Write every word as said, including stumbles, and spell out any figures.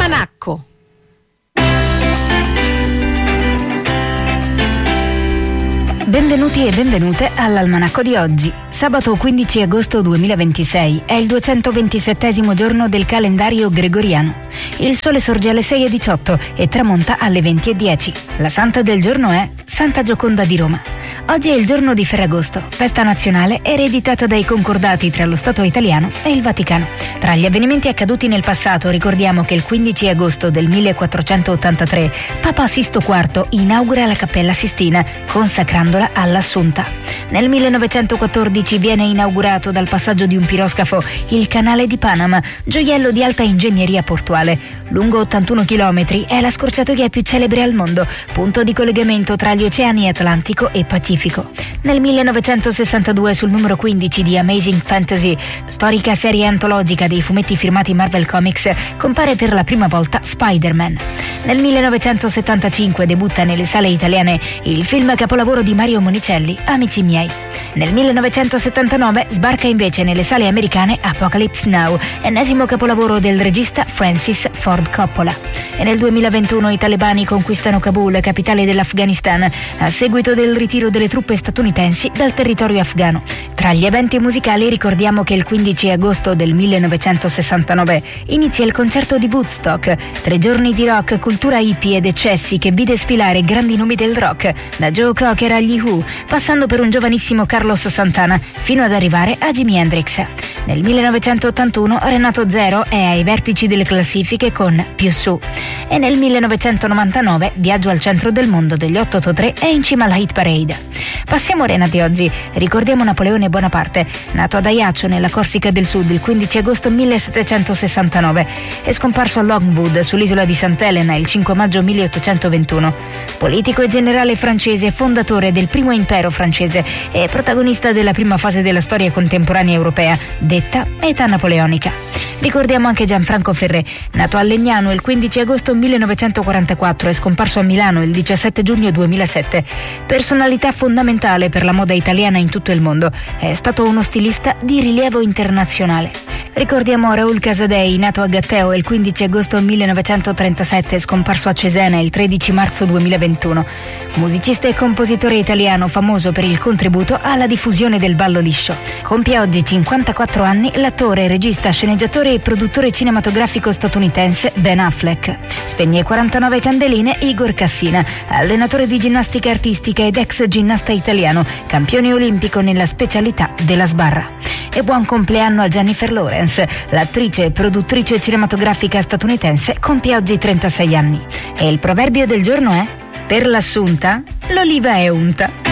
L'almanacco. Benvenuti e benvenute all'almanacco di oggi. Sabato quindici agosto duemilaventisei è il duecentoventisettesimo giorno del calendario gregoriano. Il sole sorge alle sei e diciotto e tramonta alle venti e dieci. La santa del giorno è Santa Gioconda di Roma. Oggi è il giorno di Ferragosto, festa nazionale ereditata dai concordati tra lo Stato italiano e il Vaticano. Tra gli avvenimenti accaduti nel passato ricordiamo che il quindici agosto del millequattrocentottantatré Papa Sisto quarto inaugura la Cappella Sistina, consacrandola all'Assunta. Nel millenovecentoquattordici viene inaugurato dal passaggio di un piroscafo il Canale di Panama, gioiello di alta ingegneria portuale. Lungo ottantuno chilometri è la scorciatoia più celebre al mondo, punto di collegamento tra gli oceani Atlantico e Pacifico. Nel millenovecentosessantadue sul numero quindici di Amazing Fantasy, storica serie antologica dei fumetti firmati Marvel Comics, compare per la prima volta Spider-Man. Nel millenovecentosettantacinque debutta nelle sale italiane il film capolavoro di Mario Monicelli, Amici miei. Nel millenovecentosettantanove sbarca invece nelle sale americane Apocalypse Now, ennesimo capolavoro del regista Francis Ford Coppola. E nel duemilaventuno i talebani conquistano Kabul, capitale dell'Afghanistan, a seguito del ritiro delle truppe statunitensi dal territorio afghano. Tra gli eventi musicali ricordiamo che il quindici agosto del millenovecentosessantanove inizia il concerto di Woodstock, tre giorni di rock, cultura hippie ed eccessi che vide sfilare grandi nomi del rock, da Joe Cocker agli Who, passando per un giovanissimo Carlos Santana, fino ad arrivare a Jimi Hendrix. Nel millenovecentottantuno Renato Zero è ai vertici delle classifiche con Più su. E nel millenovecentonovantanove Viaggio al centro del mondo degli otto otto tre è in cima alla hit parade. Passiamo arenati oggi. Ricordiamo Napoleone Bonaparte, nato ad Ajaccio nella Corsica del Sud il quindici agosto millesettecentosessantanove e scomparso a Longwood sull'isola di Sant'Elena il cinque maggio milleottocentoventuno. Politico e generale francese, fondatore del primo impero francese e protagonista della prima fase della storia contemporanea europea, detta età napoleonica. Ricordiamo anche Gianfranco Ferré, nato a Legnano il quindici agosto millenovecentoquarantaquattro e scomparso a Milano il diciassette giugno duemilasette. Personalità fondamentale per la moda italiana in tutto il mondo, è stato uno stilista di rilievo internazionale. Ricordiamo Raul Casadei, nato a Gatteo il quindici agosto millenovecentotrentasette e scomparso a Cesena il tredici marzo duemilaventuno. Musicista e compositore italiano famoso per il contributo alla diffusione del ballo liscio. Compie oggi cinquantaquattro anni l'attore, regista, sceneggiatore e produttore cinematografico statunitense Ben Affleck. Spegne quarantanove candeline Igor Cassina, allenatore di ginnastica artistica ed ex ginnasta italiano, campione olimpico nella specialità della sbarra. E buon compleanno a Jennifer Lawrence, l'attrice e produttrice cinematografica statunitense, compie oggi trentasei anni. E il proverbio del giorno è: per l'assunta l'oliva è unta.